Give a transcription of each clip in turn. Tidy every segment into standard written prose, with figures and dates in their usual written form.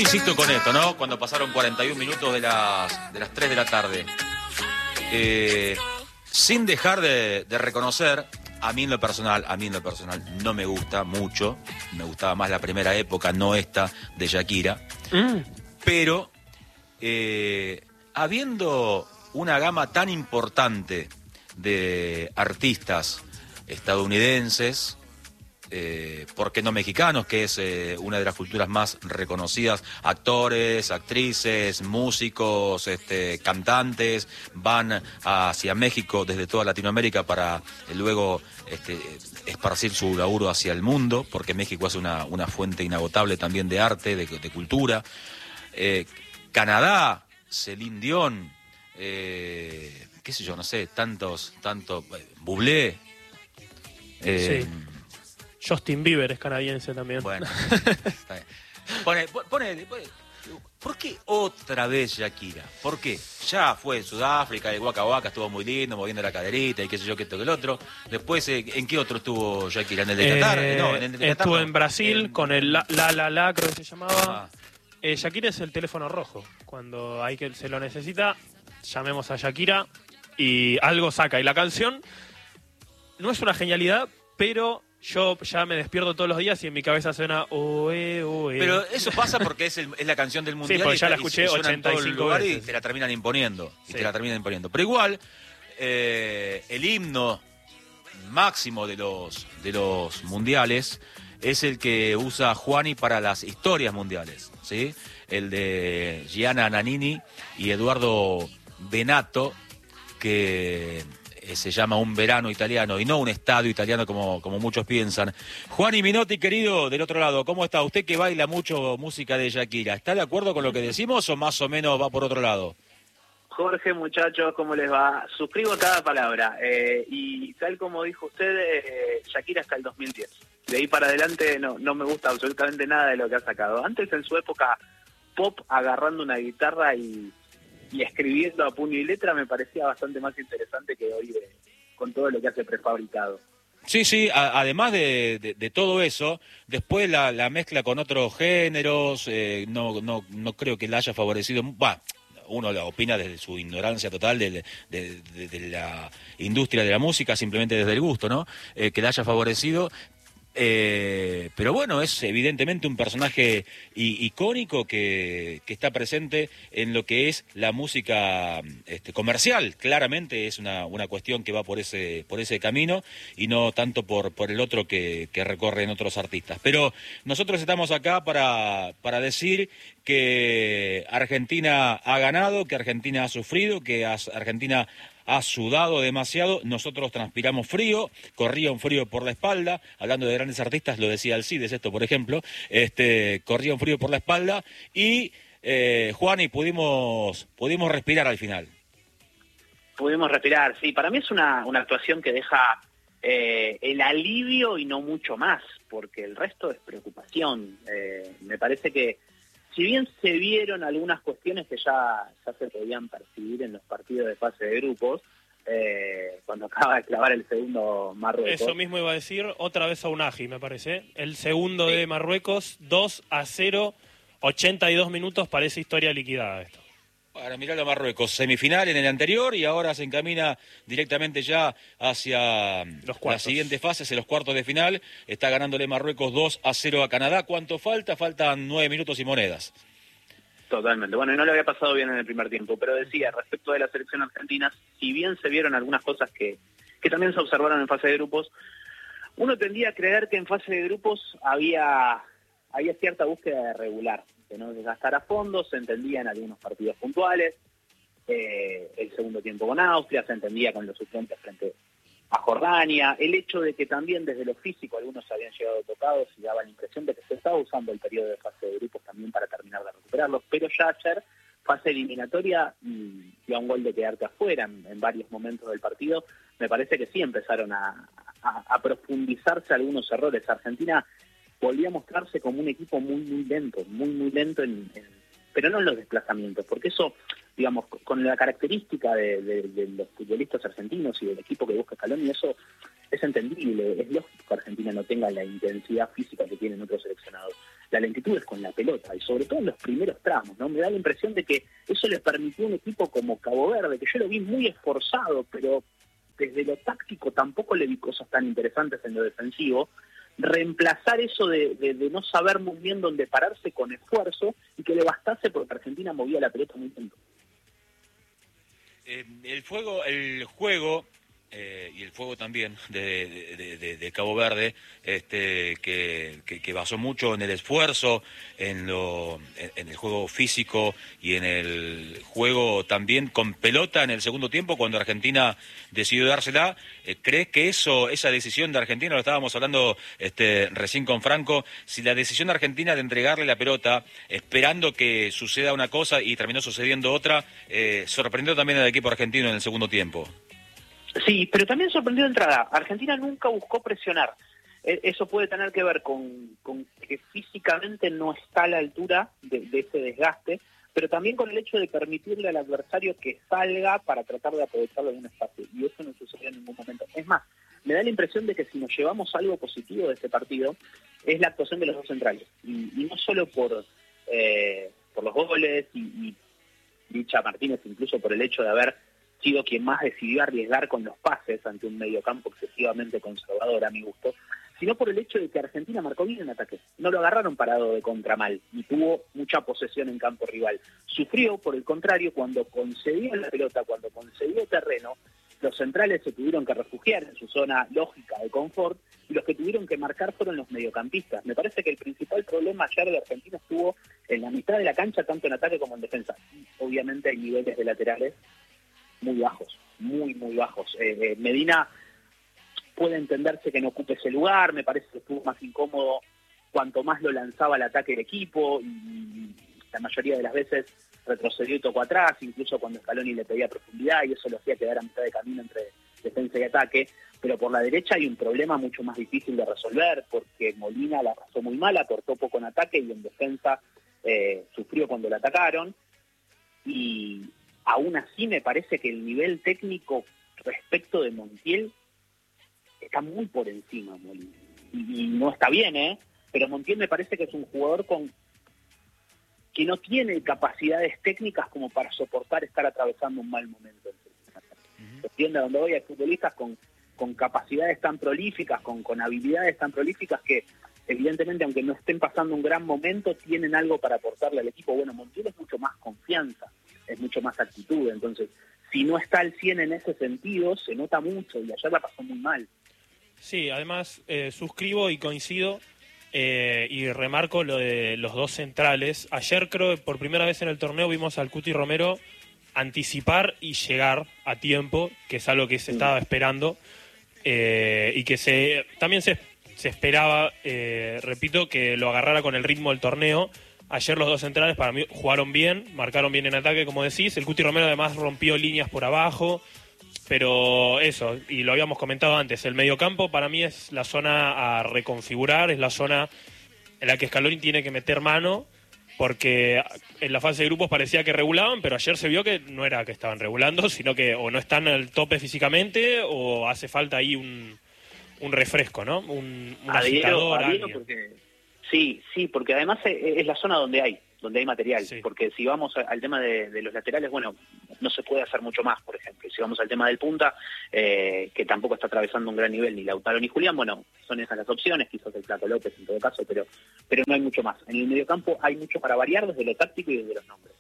insisto con esto, ¿no? Cuando pasaron 41 minutos de las 3 de la tarde. Sin dejar de reconocer, a mí en lo personal no me gusta mucho. Me gustaba más la primera época, no esta de Shakira. Pero, habiendo una gama tan importante de artistas estadounidenses, ¿por qué no mexicanos? Que es una de las culturas más reconocidas. Actores, actrices, músicos, cantantes van hacia México desde toda Latinoamérica para luego esparcir su laburo hacia el mundo, porque México es una fuente inagotable también de arte, de cultura. Canadá, Celine Dion, qué sé yo, no sé, Bublé. Sí. Justin Bieber es canadiense también. Bueno, está bien. Pone, ¿por qué otra vez Shakira? ¿Por qué? Ya fue en Sudáfrica, el Waka Waka estuvo muy lindo, moviendo la caderita y qué sé yo, que esto que el otro. Después, ¿en qué otro estuvo Shakira? ¿En el de Qatar? No, en el de Qatar estuvo no. en Brasil con el la, creo que se llamaba. Shakira es el teléfono rojo. Cuando se lo necesita, llamemos a Shakira y algo saca. Y la canción no es una genialidad, pero yo ya me despierto todos los días y en mi cabeza suena oe, oe. Pero eso pasa porque es la canción del mundial. Sí, porque ya la escuché y suena en todo el 85 lugar veces. y te la terminan imponiendo. Sí. Pero igual, el himno máximo de los mundiales es el que usa Juani para las historias mundiales, ¿sí? El de Gianna Nannini y Eduardo Benato, que se llama Un verano italiano y no un estadio italiano como muchos piensan. Juani Minotti, querido, del otro lado, ¿cómo está? Usted que baila mucho música de Shakira, ¿está de acuerdo con lo que decimos o más o menos va por otro lado? Jorge, muchachos, ¿cómo les va? Suscribo cada palabra. Y tal como dijo usted, Shakira hasta el 2010. De ahí para adelante no me gusta absolutamente nada de lo que ha sacado. Antes, en su época pop, agarrando una guitarra y escribiendo a puño y letra, me parecía bastante más interesante que hoy con todo lo que hace prefabricado. Sí, además de todo eso, después la mezcla con otros géneros, no creo que la haya favorecido. Uno lo opina desde su ignorancia total de la industria de la música, simplemente desde el gusto, ¿no? Que la haya favorecido. Pero bueno, es evidentemente un personaje icónico que está presente en lo que es la música comercial. Claramente es una cuestión que va por ese camino y no tanto por el otro que recorren otros artistas. Pero nosotros estamos acá para decir que Argentina ha ganado, que Argentina ha sufrido, que Argentina ha sudado demasiado, nosotros transpiramos frío, corría un frío por la espalda, hablando de grandes artistas, lo decía Alcides esto, por ejemplo, corría un frío por la espalda y, Juani, pudimos respirar al final. Pudimos respirar, sí, para mí es una actuación que deja el alivio y no mucho más, porque el resto es preocupación. Me parece que si bien se vieron algunas cuestiones que ya se podían percibir en los partidos de fase de grupos, cuando acaba de clavar el segundo Marruecos. Eso mismo iba a decir, otra vez a Unagi, me parece. El segundo de Marruecos, 2-0, 82 minutos, parece historia liquidada esto. Para mirar a Marruecos, semifinal en el anterior y ahora se encamina directamente ya hacia la siguiente fase, hacia los cuartos de final. Está ganándole Marruecos 2-0 a Canadá. ¿Cuánto falta? Faltan 9 minutos y monedas. Totalmente. Bueno, y no le había pasado bien en el primer tiempo, pero decía, respecto de la selección argentina, si bien se vieron algunas cosas que también se observaron en fase de grupos, uno tendía a creer que en fase de grupos había cierta búsqueda de regular, que no desgastar a fondo, se entendía en algunos partidos puntuales, el segundo tiempo con Austria, se entendía con los suplentes frente a Jordania, el hecho de que también desde lo físico algunos habían llegado tocados y daba la impresión de que se estaba usando el periodo de fase de grupos también para terminar de recuperarlos, pero ya ayer, fase eliminatoria y a un gol de quedarte afuera en varios momentos del partido, me parece que sí empezaron a profundizarse algunos errores. Argentina volvió a mostrarse como un equipo muy lento, muy lento, pero no en los desplazamientos, porque eso, digamos, con la característica de los futbolistas argentinos y del equipo que busca Scaloni, eso es entendible, es lógico que Argentina no tenga la intensidad física que tienen otros seleccionados. la lentitud es con la pelota, y sobre todo en los primeros tramos, ¿no? Me da la impresión de que eso le permitió a un equipo como Cabo Verde, que yo lo vi muy esforzado, pero desde lo táctico tampoco le vi cosas tan interesantes en lo defensivo, reemplazar eso de no saber muy bien dónde pararse con esfuerzo, y que le bastase porque Argentina movía la pelota muy lento. El juego y el juego también de Cabo Verde, que basó mucho en el esfuerzo, en el juego físico y en el juego también con pelota en el segundo tiempo, cuando Argentina decidió dársela. ¿Crees que esa decisión de Argentina, lo estábamos hablando recién con Franco, si la decisión de Argentina de entregarle la pelota esperando que suceda una cosa y terminó sucediendo otra, sorprendió también al equipo argentino en el segundo tiempo? Sí, pero también sorprendió de entrada. Argentina nunca buscó presionar. Eso puede tener que ver con que físicamente no está a la altura de ese desgaste, pero también con el hecho de permitirle al adversario que salga para tratar de aprovecharlo en un espacio. Y eso no sucedió en ningún momento. Es más, me da la impresión de que si nos llevamos algo positivo de este partido, es la actuación de los dos centrales. Y no solo por los goles y Licha Martínez, incluso por el hecho de haber sido quien más decidió arriesgar con los pases ante un mediocampo excesivamente conservador a mi gusto, sino por el hecho de que Argentina marcó bien en ataque. No lo agarraron parado de contramal y tuvo mucha posesión en campo rival. Sufrió, por el contrario, cuando concedió la pelota, cuando concedió terreno, los centrales se tuvieron que refugiar en su zona lógica de confort, y los que tuvieron que marcar fueron los mediocampistas. Me parece que el principal problema ayer de Argentina estuvo en la mitad de la cancha, tanto en ataque como en defensa. Obviamente hay niveles de laterales muy bajos, muy bajos. Medina puede entenderse que no ocupe ese lugar, me parece que estuvo más incómodo cuanto más lo lanzaba al ataque del equipo, y la mayoría de las veces retrocedió y tocó atrás, incluso cuando Scaloni le pedía profundidad, y eso lo hacía quedar a mitad de camino entre defensa y ataque. Pero por la derecha hay un problema mucho más difícil de resolver, porque Molina la pasó muy mal, aportó poco en ataque y en defensa sufrió cuando la atacaron, y aún así me parece que el nivel técnico respecto de Montiel está muy por encima, Molina. Y no está bien, pero Montiel me parece que es un jugador que no tiene capacidades técnicas como para soportar estar atravesando un mal momento. ¿Se entiende a dónde voy? Hay futbolistas con capacidades tan prolíficas, con habilidades tan prolíficas que evidentemente, aunque no estén pasando un gran momento, tienen algo para aportarle al equipo. Bueno, Montiel es mucho más confianza, es mucho más actitud, entonces si no está al 100 en ese sentido, se nota mucho, y ayer la pasó muy mal. Sí, además suscribo y coincido, y remarco lo de los dos centrales. Ayer creo que por primera vez en el torneo vimos al Cuti Romero anticipar y llegar a tiempo, que es algo que se estaba esperando, y que también se esperaba, repito, que lo agarrara con el ritmo del torneo. Ayer los dos centrales para mí jugaron bien, marcaron bien en ataque, como decís. El Cuti Romero además rompió líneas por abajo, pero eso, y lo habíamos comentado antes, el mediocampo para mí es la zona a reconfigurar, es la zona en la que Scaloni tiene que meter mano, porque en la fase de grupos parecía que regulaban, pero ayer se vio que no era que estaban regulando, sino que o no están al tope físicamente o hace falta ahí un refresco, ¿no? Un agitador. Porque sí, porque además es la zona donde hay material, sí. Porque si vamos al tema de los laterales, bueno, no se puede hacer mucho más, por ejemplo. Si vamos al tema del punta, que tampoco está atravesando un gran nivel ni Lautaro ni Julián, bueno, son esas las opciones, quizás el Flaco López en todo caso, pero no hay mucho más. En el mediocampo hay mucho para variar desde lo táctico y desde los nombres.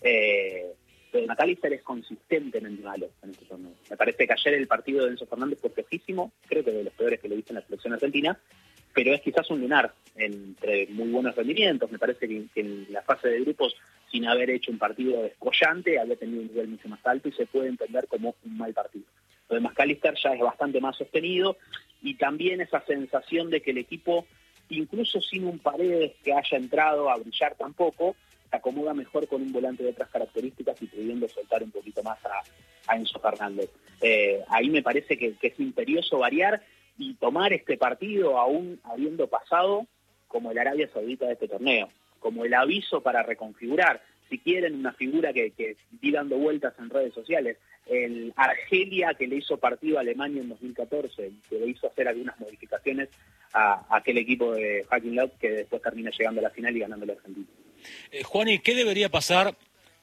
Pero McAllister es consistente en el malo en este torneo. Me parece que ayer el partido de Enzo Fernández fue flojísimo, creo que de los peores que le viste en la selección argentina, pero es quizás un lunar entre muy buenos rendimientos. Me parece que en la fase de grupos, sin haber hecho un partido descollante, había tenido un nivel mucho más alto y se puede entender como un mal partido. Lo de McAllister ya es bastante más sostenido, y también esa sensación de que el equipo, incluso sin un Paredes que haya entrado a brillar tampoco, se acomoda mejor con un volante de otras características y pudiendo soltar un poquito más a Enzo Fernández. Ahí me parece que es imperioso variar y tomar este partido aún habiendo pasado como el Arabia Saudita de este torneo, como el aviso para reconfigurar. si quieren, una figura que vi dando vueltas en redes sociales, el Argelia que le hizo partido a Alemania en 2014 y que le hizo hacer algunas modificaciones a aquel equipo de Joaquín Löw que después termina llegando a la final y ganando la Argentina. Juani, ¿qué debería pasar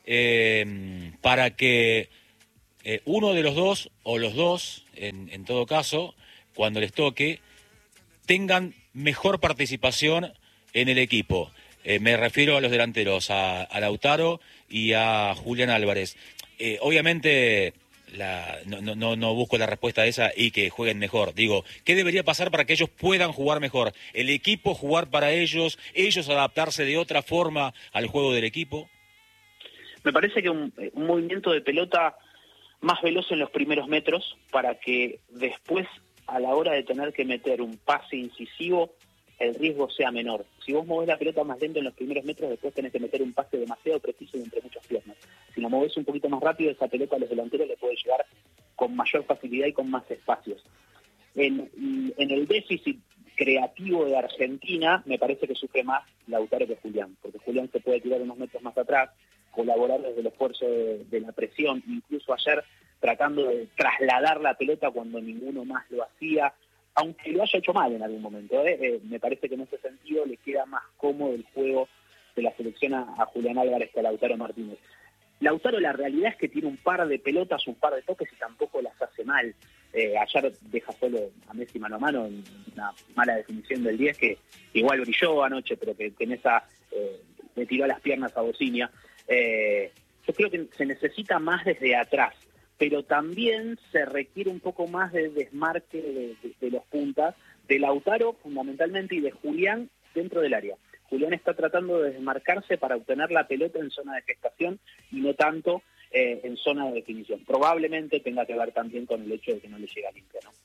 para que uno de los dos, o los dos, en todo caso, cuando les toque, tengan mejor participación en el equipo? Me refiero a los delanteros, a Lautaro y a Julián Álvarez. Obviamente no busco la respuesta a esa y que jueguen mejor. Digo, ¿qué debería pasar para que ellos puedan jugar mejor? ¿El equipo jugar para ellos adaptarse de otra forma al juego del equipo? Me parece que un movimiento de pelota más veloz en los primeros metros para que después, a la hora de tener que meter un pase incisivo, el riesgo sea menor. Si vos movés la pelota más lento en los primeros metros, después tenés que meter un pase demasiado preciso y entre muchas piernas. Si la movés un poquito más rápido, esa pelota a los delanteros le puede llegar con mayor facilidad y con más espacios. En el déficit creativo de Argentina, me parece que sufre más Lautaro que Julián, porque Julián se puede tirar unos metros más atrás, colaborar desde el esfuerzo de la presión, incluso ayer tratando de trasladar la pelota cuando ninguno más lo hacía, aunque lo haya hecho mal en algún momento. Me parece que en ese sentido le queda más cómodo el juego de la selección a Julián Álvarez que a Lautaro Martínez. Lautaro, la realidad es que tiene un par de pelotas, un par de toques y tampoco las hace mal. Ayer deja solo a Messi mano a mano en una mala definición del 10 que igual brilló anoche, pero que en esa le tiró a las piernas a Bocinia. Yo creo que se necesita más desde atrás, pero también se requiere un poco más de desmarque de los puntas, de Lautaro fundamentalmente y de Julián dentro del área. Julián está tratando de desmarcarse para obtener la pelota en zona de gestación y no tanto en zona de definición. Probablemente tenga que ver también con el hecho de que no le llega limpia, ¿no?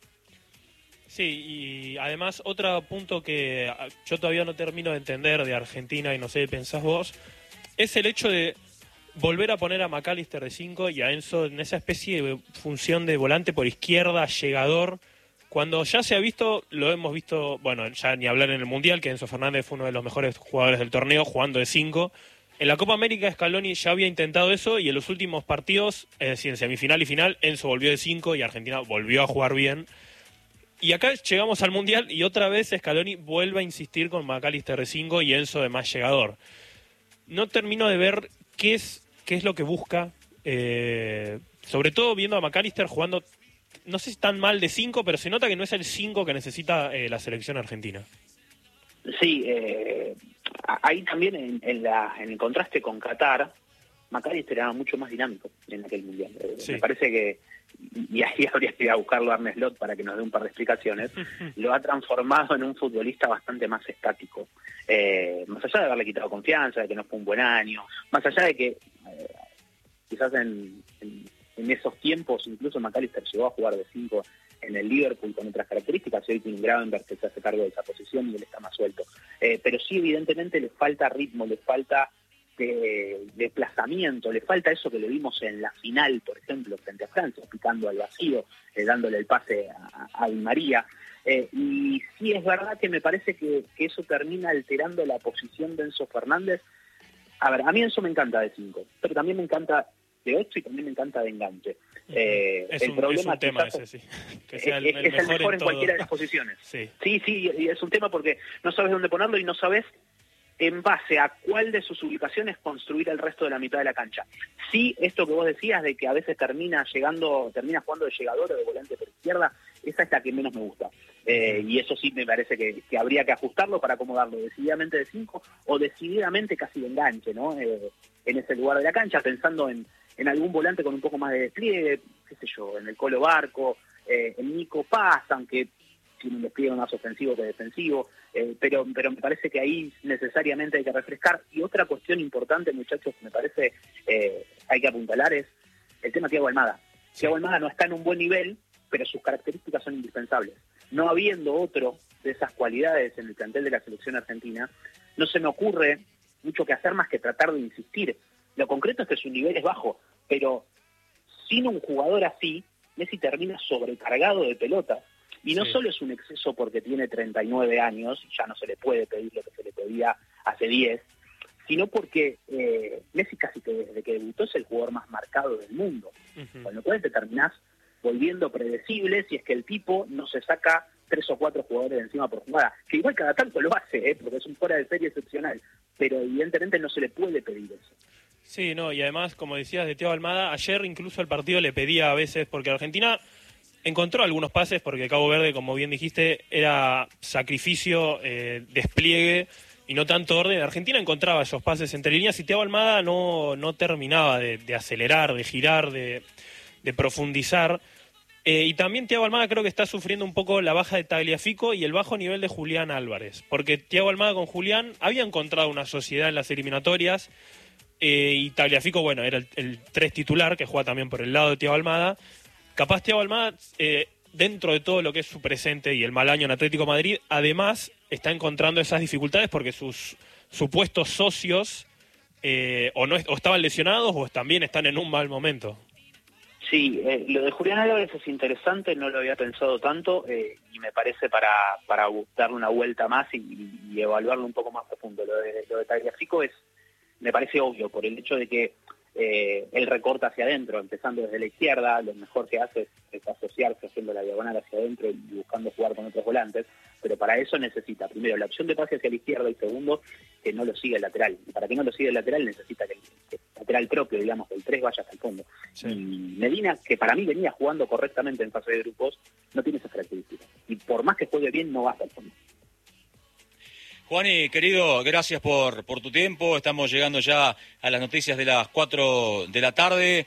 Sí, y además otro punto que yo todavía no termino de entender de Argentina y no sé qué pensás vos, es el hecho de volver a poner a McAllister de 5 y a Enzo en esa especie de función de volante por izquierda, llegador, cuando ya se ha visto, lo hemos visto, bueno, ya ni hablar en el Mundial, que Enzo Fernández fue uno de los mejores jugadores del torneo jugando de 5. En la Copa América Scaloni ya había intentado eso y en los últimos partidos, es decir, en semifinal y final, Enzo volvió de 5 y Argentina volvió a jugar bien. Y acá llegamos al Mundial y otra vez Scaloni vuelve a insistir con McAllister de 5 y Enzo de más llegador. No termino de ver qué es lo que busca, sobre todo viendo a McAllister jugando, no sé si tan mal de 5, pero se nota que no es el 5 que necesita la selección argentina. Sí, ahí también en el contraste con Qatar, McAllister era mucho más dinámico en aquel Mundial. Sí. Me parece que, y ahí habría que ir a buscarlo a Arne Slot para que nos dé un par de explicaciones, lo ha transformado en un futbolista bastante más estático. Más allá de haberle quitado confianza, de que no fue un buen año, más allá de que quizás en esos tiempos incluso McAllister llegó a jugar de 5 en el Liverpool con otras características, y hoy tiene Gravenberch que se hace cargo de esa posición y él está más suelto. Pero sí, evidentemente le falta ritmo, le falta desplazamiento, le falta eso que le vimos en la final, por ejemplo, frente a Francia, picando al vacío, dándole el pase a Di María. Y sí es verdad que me parece que eso termina alterando la posición de Enzo Fernández. A ver, a mí Enzo me encanta de 5, pero también me encanta de 8 y también me encanta de enganche. El problema es un tema ese, sí. Que sea es el mejor en cualquiera de las posiciones. Sí, y es un tema porque no sabes dónde ponerlo y no sabes en base a cuál de sus ubicaciones construir el resto de la mitad de la cancha. Sí, esto que vos decías de que a veces termina jugando de llegador o de volante por izquierda, esa es la que menos me gusta. Y eso sí me parece que habría que ajustarlo para acomodarlo decididamente de 5 o decididamente casi de enganche, ¿no? En ese lugar de la cancha, pensando en algún volante con un poco más de despliegue, qué sé yo, en el Colo Barco, en Nico Paz, aunque tiene un despliegue más ofensivo que defensivo, pero me parece que ahí necesariamente hay que refrescar. Y otra cuestión importante, muchachos, que me parece hay que apuntalar es el tema Thiago Almada. Thiago Almada no está en un buen nivel, pero sus características son indispensables. No habiendo otro de esas cualidades en el plantel de la selección argentina, no se me ocurre mucho que hacer más que tratar de insistir. Lo concreto es que su nivel es bajo, pero sin un jugador así, Messi termina sobrecargado de pelotas. Y no solo es un exceso porque tiene 39 años, ya no se le puede pedir lo que se le pedía hace 10, sino porque Messi casi que desde que debutó es el jugador más marcado del mundo. Con lo cual te terminás volviendo predecible si es que el tipo no se saca 3 o 4 jugadores de encima por jugada, que igual cada tanto lo hace, porque es un fuera de serie excepcional, pero evidentemente no se le puede pedir eso. Sí, no, y además, como decías de Thiago Almada, ayer incluso el partido le pedía a veces, porque Argentina encontró algunos pases, porque Cabo Verde, como bien dijiste, era sacrificio, despliegue y no tanto orden. Argentina encontraba esos pases entre líneas y Thiago Almada no terminaba de acelerar, de girar, de profundizar. Y también Thiago Almada creo que está sufriendo un poco la baja de Tagliafico y el bajo nivel de Julián Álvarez, porque Thiago Almada con Julián había encontrado una sociedad en las eliminatorias, y Tagliafico, bueno, era el 3 titular, que juega también por el lado de Thiago Almada. Capaz Thiago Almada, dentro de todo lo que es su presente y el mal año en Atlético de Madrid, además está encontrando esas dificultades porque sus supuestos socios o estaban lesionados o también están en un mal momento. Sí, lo de Julián Álvarez es interesante, no lo había pensado tanto, y me parece para darle una vuelta más y evaluarlo un poco más profundo. Lo de Tagliafico me parece obvio, por el hecho de que él recorta hacia adentro, empezando desde la izquierda, lo mejor que hace es asociarse haciendo la diagonal hacia adentro y buscando jugar con otros volantes, pero para eso necesita, primero, la opción de pase hacia la izquierda y segundo, que no lo siga el lateral. Y para que no lo siga el lateral necesita que el lateral propio, digamos, que el 3 vaya hasta el fondo. Sí. Y Medina, que para mí venía jugando correctamente en fase de grupos, no tiene esas características. Y por más que juegue bien, no va hasta el fondo. Juani, querido, gracias por tu tiempo. Estamos llegando ya a las noticias de las 4 de la tarde.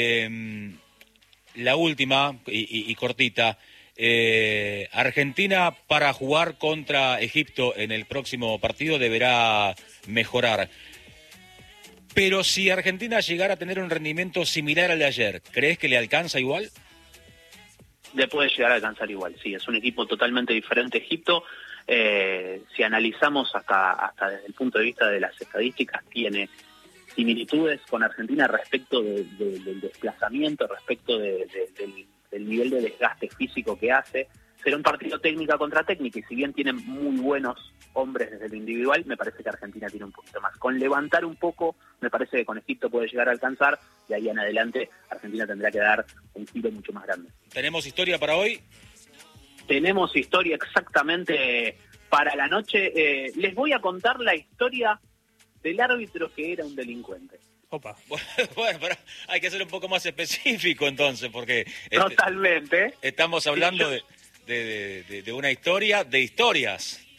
La última y cortita. Argentina para jugar contra Egipto en el próximo partido deberá mejorar. Pero si Argentina llegara a tener un rendimiento similar al de ayer, ¿crees que le alcanza igual? Le puede llegar a alcanzar igual, sí. Es un equipo totalmente diferente Egipto. Si analizamos hasta desde el punto de vista de las estadísticas, tiene similitudes con Argentina respecto del desplazamiento, respecto del nivel de desgaste físico que hace. Será un partido técnica contra técnica, y si bien tienen muy buenos hombres desde lo individual, me parece que Argentina tiene un poquito más. Con levantar un poco, me parece que con Egipto puede llegar a alcanzar, y ahí en adelante Argentina tendrá que dar un giro mucho más grande. ¿Tenemos historia para hoy? Tenemos historia exactamente para la noche. Les voy a contar la historia del árbitro que era un delincuente. Opa. Bueno, pero hay que ser un poco más específico entonces, porque totalmente. Estamos hablando de una historia de historias.